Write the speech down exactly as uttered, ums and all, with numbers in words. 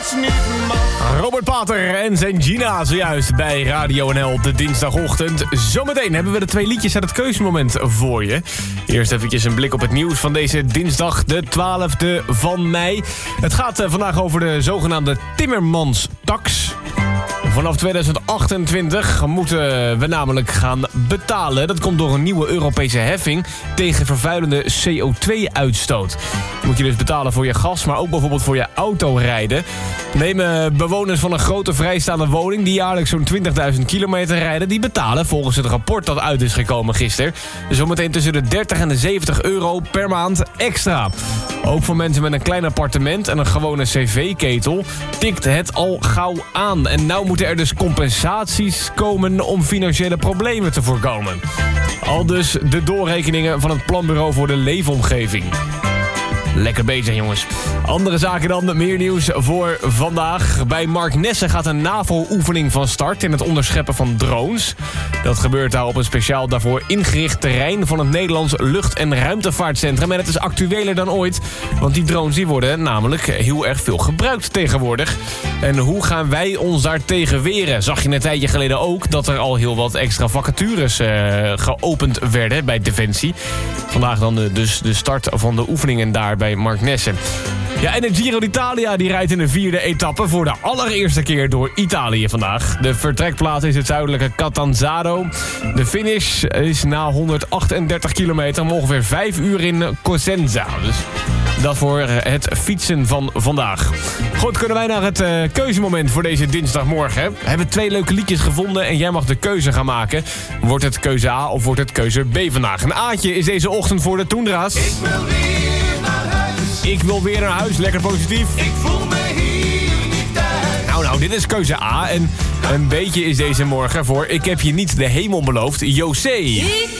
haast niet mag. Robert Pater en zijn Gina zojuist bij Radio N L op de dinsdagochtend. Zometeen hebben we de twee liedjes uit het keuzemoment voor je. Eerst eventjes een blik op het nieuws van deze dinsdag, de twaalfde van mei. Het gaat vandaag over de zogenaamde Timmermans-tax. Vanaf tweeduizend achtentwintig moeten we namelijk gaan betalen. Dat komt door een nieuwe Europese heffing tegen vervuilende C O twee uitstoot. Dan moet je dus betalen voor je gas, maar ook bijvoorbeeld voor je autorijden. Nemen bewoners van een grote vrijstaande woning die jaarlijks zo'n twintigduizend kilometer rijden, die betalen volgens het rapport dat uit is gekomen gisteren zometeen tussen de dertig en de zeventig euro per maand extra. Ook voor mensen met een klein appartement en een gewone cv-ketel tikt het al gauw aan. En nou moeten er dus compensaties komen om financiële problemen te voorkomen. Al dus de doorrekeningen van het Planbureau voor de Leefomgeving. Lekker bezig, jongens. Andere zaken dan, meer nieuws voor vandaag. Bij Mark Nessen gaat een NAVO-oefening van start in het onderscheppen van drones. Dat gebeurt daar op een speciaal daarvoor ingericht terrein van het Nederlands Lucht- en Ruimtevaartcentrum. En het is actueler dan ooit, want die drones die worden namelijk heel erg veel gebruikt tegenwoordig. En hoe gaan wij ons daar tegen weren? Zag je een tijdje geleden ook dat er al heel wat extra vacatures uh, geopend werden bij Defensie. Vandaag dan de, dus de start van de oefeningen daar bij Mark Nessen. Ja, en de Giro d'Italia die rijdt in de vierde etappe voor de allereerste keer door Italië vandaag. De vertrekplaats is het zuidelijke Catanzaro. De finish is na honderdachtendertig kilometer om ongeveer vijf uur in Cosenza. Dus dat voor het fietsen van vandaag. Goed, kunnen wij naar het uh, keuzemoment voor deze dinsdagmorgen. We hebben twee leuke liedjes gevonden en jij mag de keuze gaan maken. Wordt het keuze A of wordt het keuze B vandaag? Een A'tje is deze ochtend voor de Toendra's. Ik wil weer naar huis. Ik wil weer naar huis, lekker positief. Ik voel me hier niet thuis. Nou, nou, dit is keuze A. En een beetje is deze morgen voor Ik heb je niet de hemel beloofd, José.